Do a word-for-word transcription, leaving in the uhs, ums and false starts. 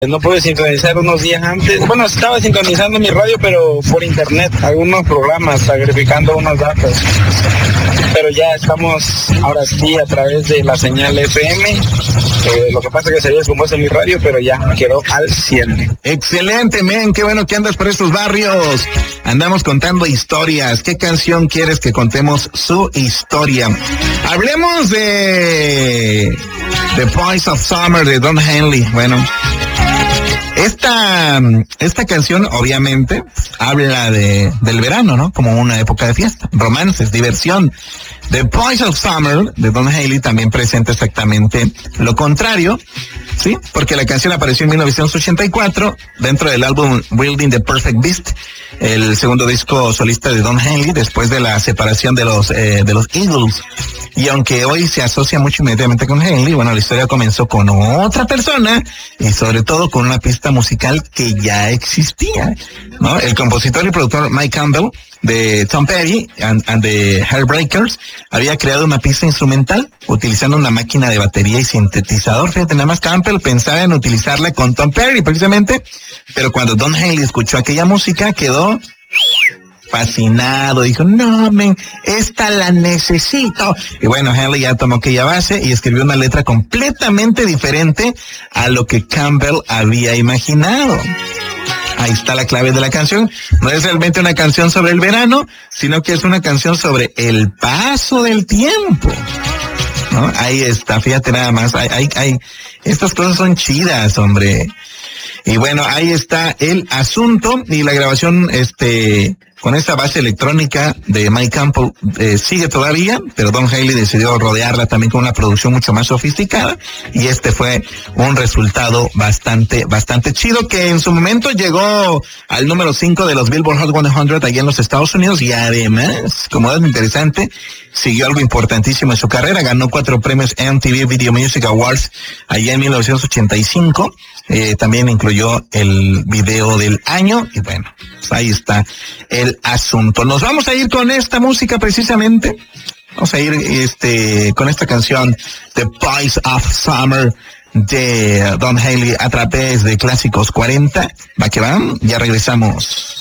No pude sincronizar unos días antes. Bueno, estaba sincronizando mi radio, pero por internet, algunos programas, sacrificando unos datos. Pero ya estamos, ahora sí, a través de la señal F M. Eh, lo que pasa es que se descompuso mi radio, pero ya quedó al cien. Excelente, men. Qué bueno que andas por estos barrios. Andamos contando historias. ¿Qué canción quieres que contemos su historia? Hablemos de The Boys of Summer de Don Henley. Bueno, Esta, esta canción obviamente habla de, del verano, ¿no? Como una época de fiesta, romances, diversión. The Boys of Summer de Don Henley también presenta exactamente lo contrario, ¿sí? Porque la canción apareció en mil novecientos ochenta y cuatro dentro del álbum Building the Perfect Beast, el segundo disco solista de Don Henley después de la separación de los, eh, de los Eagles. Y aunque hoy se asocia mucho inmediatamente con Henley, bueno, la historia comenzó con otra persona y sobre todo con una pista musical que ya existía, ¿no? El compositor y productor Mike Campbell de Tom Petty and, and the Heartbreakers había creado una pista instrumental utilizando una máquina de batería y sintetizador. Fíjate, nada más Campbell pensaba en utilizarla con Tom Petty precisamente, pero cuando Don Henley escuchó aquella música quedó fascinado, dijo, no, men, esta la necesito. Y bueno, Henley ya tomó aquella base y escribió una letra completamente diferente a lo que Campbell había imaginado. Ahí está la clave de la canción. No es realmente una canción sobre el verano, sino que es una canción sobre el paso del tiempo, ¿no? Ahí está, fíjate nada más. Hay, hay, hay, estas cosas son chidas, hombre. Y bueno, ahí está el asunto y la grabación, este, con esta base electrónica de Mike Campbell eh, sigue todavía, pero Don Henley decidió rodearla también con una producción mucho más sofisticada y este fue un resultado bastante, bastante chido que en su momento llegó al número cinco de los Billboard Hot cien allá en los Estados Unidos y además, como dato interesante, siguió algo importantísimo en su carrera, ganó cuatro premios M T V Video Music Awards allá en mil novecientos ochenta y cinco, eh, también incluyó el video del año y bueno, pues ahí está el asunto. Nos vamos a ir con esta música precisamente, vamos a ir este con esta canción The Boys of Summer de Don Henley a través de Clásicos cuarenta. Va que va, ya regresamos.